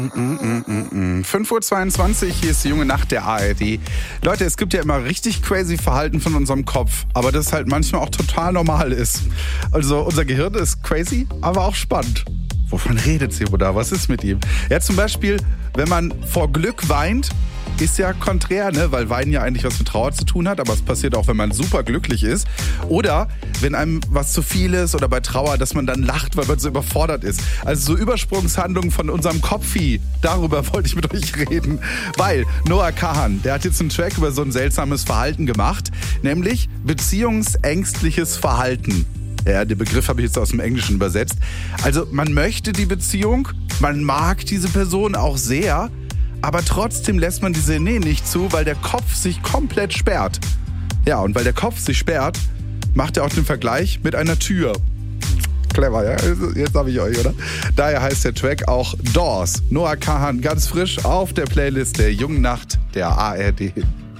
5:22 Uhr, hier ist die junge Nacht der ARD. Leute, es gibt ja immer richtig crazy Verhalten von unserem Kopf, aber das halt manchmal auch total normal ist. Also unser Gehirn ist crazy, aber auch spannend. Wovon redet sie oder was ist mit ihm? Ja, zum Beispiel, wenn man vor Glück weint, ist ja konträr, ne? Weil Weinen ja eigentlich was mit Trauer zu tun hat, aber es passiert auch, wenn man super glücklich ist. Oder wenn einem was zu viel ist oder bei Trauer, dass man dann lacht, weil man so überfordert ist. Also so Übersprungshandlungen von unserem Kopfi, darüber wollte ich mit euch reden. Weil Noah Kahan, der hat jetzt einen Track über so ein seltsames Verhalten gemacht, nämlich beziehungsängstliches Verhalten. Ja, den Begriff habe ich jetzt aus dem Englischen übersetzt. Also man möchte die Beziehung, man mag diese Person auch sehr, aber trotzdem lässt man diese Nähe nicht zu, weil der Kopf sich komplett sperrt. Ja, und weil der Kopf sich sperrt, macht er auch den Vergleich mit einer Tür. Clever, ja? Jetzt habe ich euch, oder? Daher heißt der Track auch Doors. Noah Kahan, ganz frisch auf der Playlist der jungen Nacht der ARD.